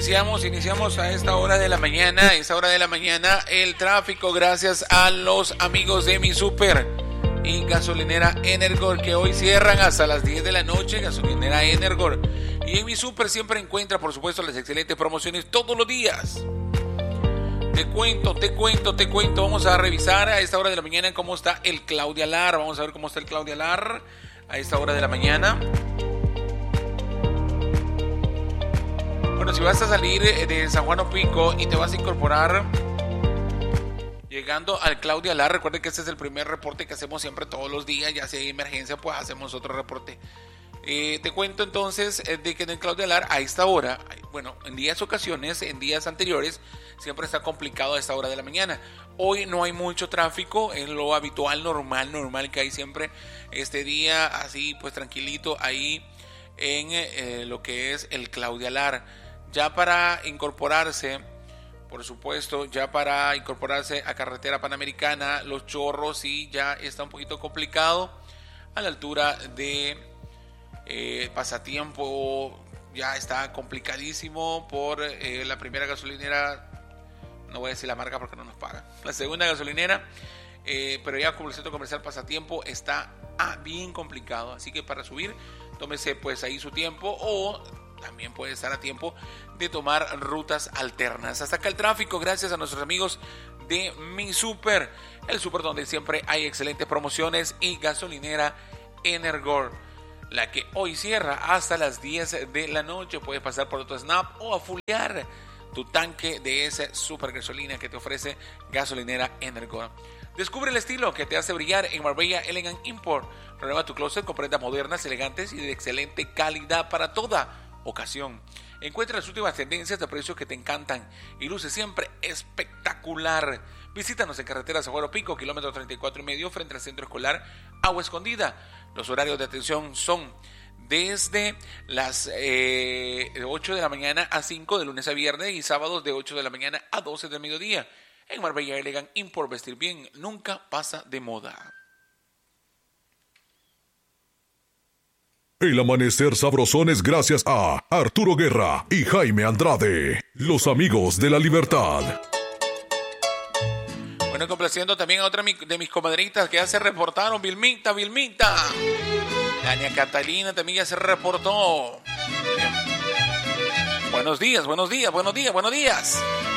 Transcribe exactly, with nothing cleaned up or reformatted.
iniciamos, iniciamos a esta hora de la mañana, a esta hora de la mañana el tráfico gracias a los amigos de Mi Super y gasolinera Energor, que hoy cierran hasta las diez de la noche, gasolinera Energor. Y en Mi Super siempre encuentra, por supuesto, las excelentes promociones todos los días. Te cuento, te cuento, te cuento. Vamos a revisar a esta hora de la mañana cómo está el Claudia Lar. Vamos a ver cómo está el Claudia Lar a esta hora de la mañana. Bueno, si vas a salir de San Juan Opico y te vas a incorporar llegando al Claudia Lar, recuerden que este es el primer reporte que hacemos siempre todos los días. Ya si hay emergencia, pues hacemos otro reporte. Eh, te cuento entonces eh, de que en el Claudia Lar a esta hora, bueno, en días ocasiones, en días anteriores, siempre está complicado a esta hora de la mañana. Hoy no hay mucho tráfico, en lo habitual, normal, normal que hay siempre este día, así pues tranquilito ahí en eh, lo que es el Claudia Lar. Ya para incorporarse, por supuesto, ya para incorporarse a carretera panamericana, Los Chorros, sí, ya está un poquito complicado a la altura de eh, Pasatiempo. Ya está complicadísimo por eh, la primera gasolinera, no voy a decir la marca porque no nos pagan, la segunda gasolinera, eh, pero ya como el centro comercial Pasatiempo está ah, bien complicado, así que para subir, tómese pues ahí su tiempo, o también puede estar a tiempo de tomar rutas alternas. Hasta acá el tráfico, gracias a nuestros amigos de Mi Super, el super donde siempre hay excelentes promociones, y gasolinera Energor, la que hoy cierra hasta las diez de la noche. Puedes pasar por otro snap o a fulear tu tanque de esa super gasolina que te ofrece gasolinera Energor. Descubre el estilo que te hace brillar en Marbella Elegant Import. Renueva tu closet con prendas modernas, elegantes y de excelente calidad para toda ocasión. Encuentra las últimas tendencias de precios que te encantan y luce siempre espectacular. Visítanos en carretera San Juan Opico, kilómetro treinta y cuatro y medio, frente al centro escolar Agua Escondida. Los horarios de atención son desde las eh, ocho de la mañana a cinco de lunes a viernes, y sábados de ocho de la mañana a doce del mediodía. En Marbella Elegant Import, vestir bien nunca pasa de moda. El amanecer sabrosón es gracias a Arturo Guerra y Jaime Andrade, los amigos de la libertad. Bueno, complaciendo también a otra de mis comadritas que ya se reportaron. Vilmita, Vilmita. Doña Catalina también ya se reportó. Bien. Buenos días, buenos días, buenos días, buenos días.